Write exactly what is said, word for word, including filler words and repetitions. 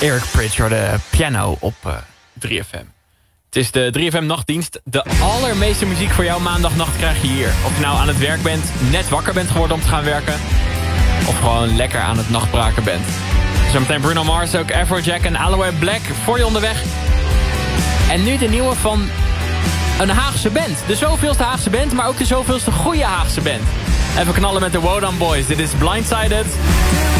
Eric Prydz, de piano op uh, drie F M. Het is de drie F M nachtdienst. De allermeeste muziek voor jou maandagnacht krijg je hier. Of je nou aan het werk bent, net wakker bent geworden om te gaan werken. Of gewoon lekker aan het nachtbraken bent. Zometeen Bruno Mars, ook Afrojack en Aloe Black voor je onderweg. En nu de nieuwe van een Haagse band. De zoveelste Haagse band, maar ook de zoveelste goede Haagse band. Even knallen met de Wodan Boys. Dit is Blindsided.